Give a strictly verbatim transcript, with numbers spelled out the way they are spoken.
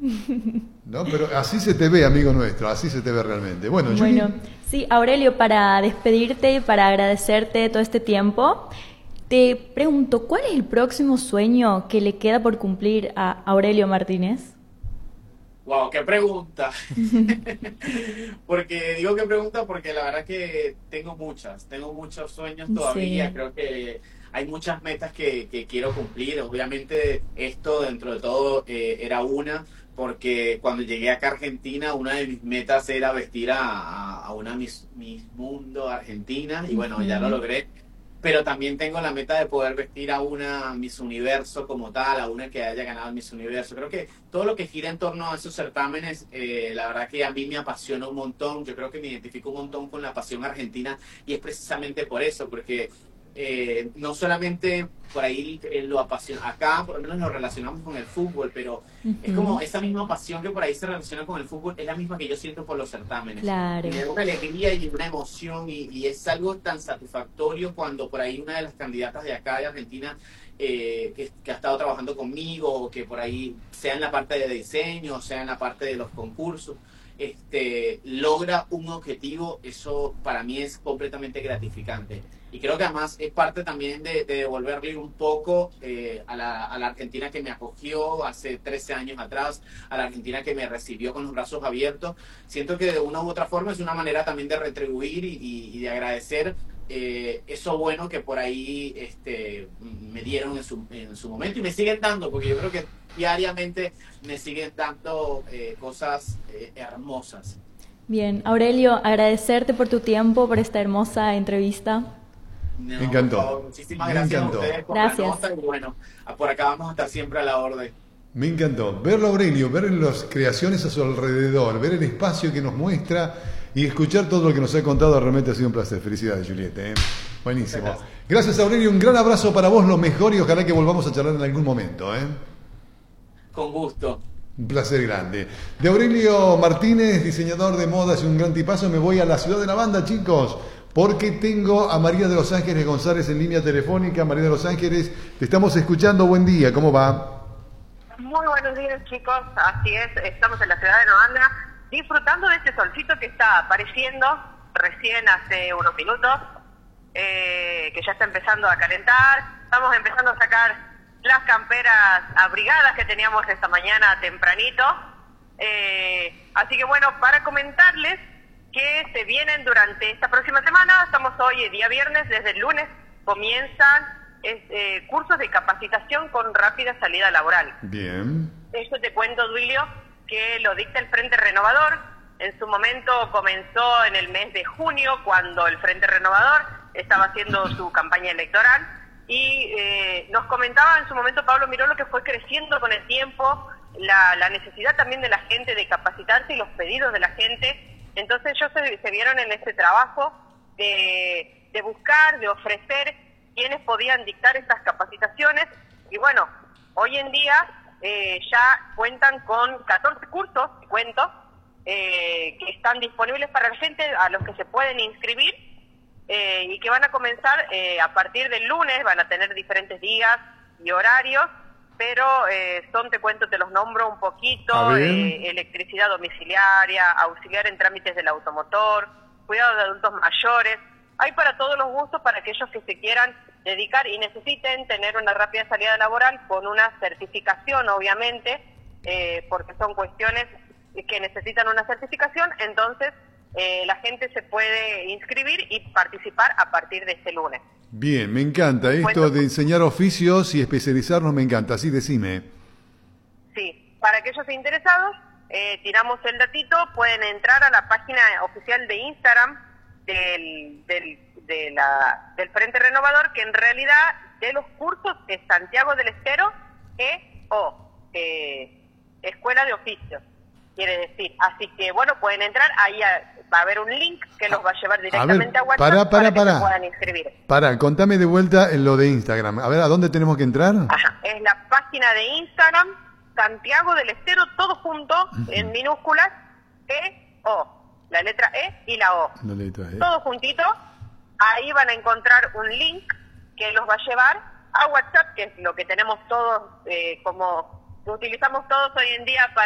No, pero así se te ve, amigo nuestro, así se te ve realmente. Bueno, Juli. Bueno, sí, Aurelio, para despedirte, para agradecerte todo este tiempo, te pregunto, ¿cuál es el próximo sueño que le queda por cumplir a Aurelio Martínez? Wow, qué pregunta. Porque digo qué pregunta porque la verdad que tengo muchas, tengo muchos sueños todavía, Sí. creo que hay muchas metas que, que quiero cumplir. Obviamente esto dentro de todo eh, era una, porque cuando llegué acá a Argentina una de mis metas era vestir a, a, a una Miss, Miss Mundo Argentina y bueno, ya lo Ujú. logré. Pero también tengo la meta de poder vestir a una Miss Universo como tal, a una que haya ganado el Miss Universo. Creo que todo lo que gira en torno a esos certámenes, eh, la verdad que a mí me apasiona un montón. Yo creo que me identifico un montón con la pasión argentina y es precisamente por eso, porque eh, no solamente por ahí eh, lo apasiona, acá por lo menos lo relacionamos con el fútbol, pero es Ujú. como esa misma pasión que por ahí se relaciona con el fútbol, es la misma que yo siento por los certámenes. Claro. Me da una alegría y una emoción y, y es algo tan satisfactorio cuando por ahí una de las candidatas de acá de Argentina eh, que, que ha estado trabajando conmigo, o que por ahí sea en la parte de diseño, sea en la parte de los concursos, este, logra un objetivo, eso para mí es completamente gratificante. Y creo que además es parte también de, de devolverle un poco eh, a, la, a la Argentina que me acogió hace trece años atrás, a la Argentina que me recibió con los brazos abiertos. Siento que de una u otra forma es una manera también de retribuir y, y, y de agradecer eh, eso bueno que por ahí este, me dieron en su, en su momento y me siguen dando, porque yo creo que diariamente me siguen dando eh, cosas eh, hermosas. Bien, Aurelio, agradecerte por tu tiempo, por esta hermosa entrevista. Me No, por favor, encantó. muchísimas Me gracias a encantó. ustedes por la Gracias. nota y bueno, por acá vamos a estar siempre a la orden. Me encantó. Verlo a Aurelio, ver las creaciones a su alrededor, ver el espacio que nos muestra y escuchar todo lo que nos ha contado realmente ha sido un placer. Felicidades, Juliette. ¿eh? Buenísimo. Muchas gracias. Gracias, Aurelio. Un gran abrazo para vos, lo mejor y ojalá que volvamos a charlar en algún momento. ¿eh? Con gusto. Un placer grande. De Aurelio Martínez, diseñador de modas y un gran tipazo, me voy a la ciudad de la banda, chicos, porque tengo a María de Los Ángeles González en línea telefónica. María de Los Ángeles, te estamos escuchando. Buen día, ¿cómo va? Muy buenos días, chicos. Así es, estamos en la ciudad de Noanda disfrutando de este solcito que está apareciendo recién hace unos minutos, eh, que ya está empezando a calentar. Estamos empezando a sacar las camperas abrigadas que teníamos esta mañana tempranito. Eh, así que bueno, para comentarles que se vienen durante esta próxima semana, estamos hoy, día viernes, desde el lunes comienzan es, eh, cursos de capacitación con rápida salida laboral. Bien. Esto te cuento, Duilio, que lo dicta el Frente Renovador. En su momento comenzó en el mes de junio, cuando el Frente Renovador estaba haciendo su campaña electoral, y eh, nos comentaba en su momento Pablo Mirolo que fue creciendo con el tiempo la, la necesidad también de la gente de capacitarse y los pedidos de la gente. Entonces ellos se, se vieron en este trabajo de, de buscar, de ofrecer quienes podían dictar estas capacitaciones, y bueno, hoy en día eh, ya cuentan con catorce cursos, cuento, eh, que están disponibles para la gente, a los que se pueden inscribir, eh, y que van a comenzar eh, a partir del lunes. Van a tener diferentes días y horarios, pero eh, son, te cuento, te los nombro un poquito: eh, electricidad domiciliaria, auxiliar en trámites del automotor, cuidado de adultos mayores. Hay para todos los gustos, para aquellos que se quieran dedicar y necesiten tener una rápida salida laboral con una certificación, obviamente, eh, porque son cuestiones que necesitan una certificación. Entonces eh, la gente se puede inscribir y participar a partir de este lunes. Bien, me encanta. Esto de enseñar oficios y especializarnos me encanta. Así decime. Sí, para aquellos interesados, eh, tiramos el datito, pueden entrar a la página oficial de Instagram del, del, de la, del Frente Renovador, que en realidad de los cursos es Santiago del Estero E O, eh, Escuela de Oficios, quiere decir. Así que bueno, pueden entrar, ahí a, va a haber un link que los va a llevar directamente a, ver, a WhatsApp para, para, para que para. se puedan inscribir. Para, contame de vuelta en lo de Instagram. A ver, ¿a dónde tenemos que entrar? Ajá, es la página de Instagram, Santiago del Estero, todo junto, uh-huh, en minúsculas, E O. La letra E y la O. La letra E. Todo juntito. Ahí van a encontrar un link que los va a llevar a WhatsApp, que es lo que tenemos todos, eh, como lo utilizamos todos hoy en día para